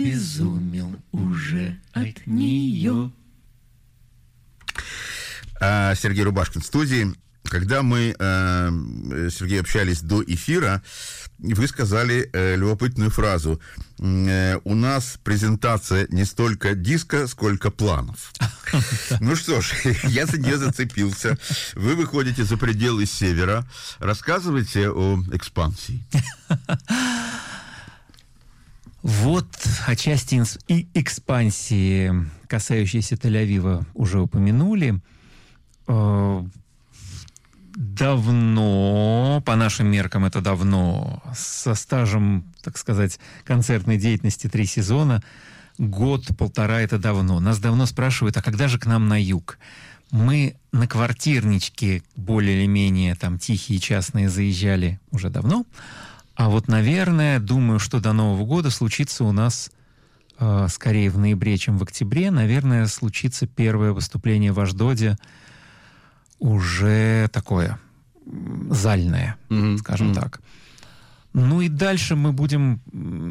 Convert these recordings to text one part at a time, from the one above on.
обезумел уже от нее. Сергей Рубашкин в студии. Когда мы, Сергей, общались до эфира, вы сказали любопытную фразу. У нас презентация не столько диска, сколько планов. Ну что ж, я за нее зацепился. Вы выходите за пределы Севера. Рассказывайте о экспансии. Вот о части экспансии, касающейся Тель-Авива, уже упомянули. Давно, по нашим меркам это давно, со стажем, так сказать, концертной деятельности 3 сезона, год-полтора это давно. Нас давно спрашивают, а когда же к нам на юг? Мы на квартирнички более или менее там тихие, частные заезжали уже давно. А вот, наверное, думаю, что до Нового года случится у нас скорее в ноябре, чем в октябре. Наверное, случится первое выступление в Ашдоде, уже такое зальное, скажем так. Ну и дальше мы будем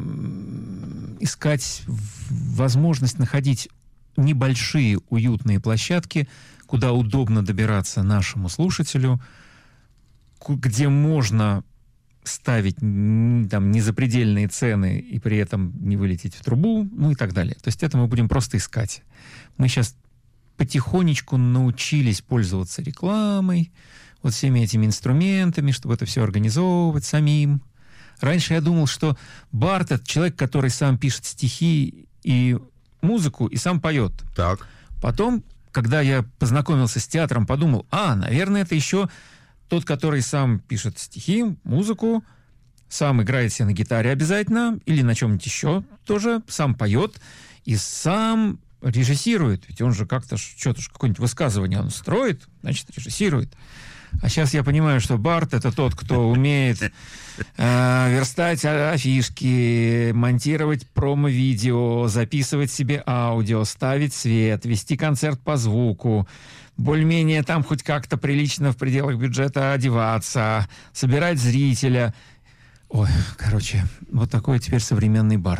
искать возможность находить небольшие уютные площадки, куда удобно добираться нашему слушателю, где можно ставить там незапредельные цены и при этом не вылететь в трубу, ну и так далее. То есть это мы будем просто искать. Мы сейчас потихонечку научились пользоваться рекламой, вот всеми этими инструментами, чтобы это все организовывать самим. Раньше я думал, что бард — это человек, который сам пишет стихи и музыку, и сам поет. Так. Потом, когда я познакомился с театром, подумал, наверное, это еще тот, который сам пишет стихи, музыку, сам играет себе на гитаре обязательно, или на чем-нибудь еще тоже, сам поет, и сам режиссирует. Ведь он же как-то что-то какое-нибудь высказывание он строит, значит, режиссирует. А сейчас я понимаю, что бард — это тот, кто умеет верстать афишки, монтировать промо-видео, записывать себе аудио, ставить свет, вести концерт по звуку, более-менее там хоть как-то прилично в пределах бюджета одеваться, собирать зрителя. Ой, короче, вот такой теперь современный бард.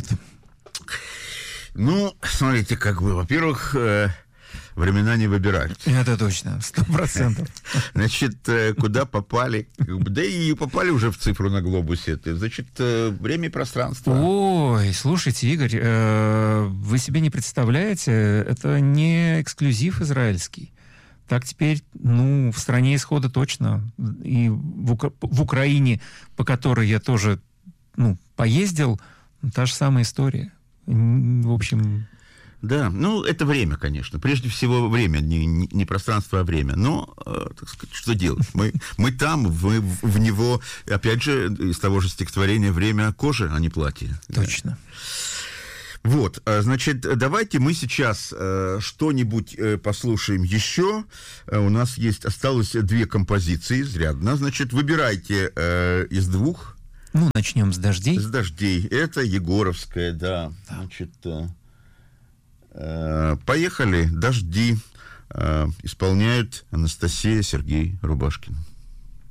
Ну, смотрите, во-первых, времена не выбирают. Это точно, 100%. Значит, куда попали? Да и попали уже в цифру на глобусе. Это, значит, время и пространство. Ой, слушайте, Игорь, вы себе не представляете, это не эксклюзив израильский. Так теперь, в стране исхода точно. И в Украине, по которой я тоже, поездил, та же самая история. В общем... Да, это время, конечно. Прежде всего время, не пространство, а время. Но, так сказать, что делать? Мы там, в него, опять же, из того же стихотворения «Время кожи, а не платье». Точно. Вот, значит, давайте мы сейчас что-нибудь послушаем еще. У нас осталось 2 композиции, изрядно. Значит, выбирайте из 2. Начнем с «Дождей». С «Дождей». Это Егоровская, да. Значит, поехали. «Дожди» исполняют Анастасия, Сергей Рубашкин.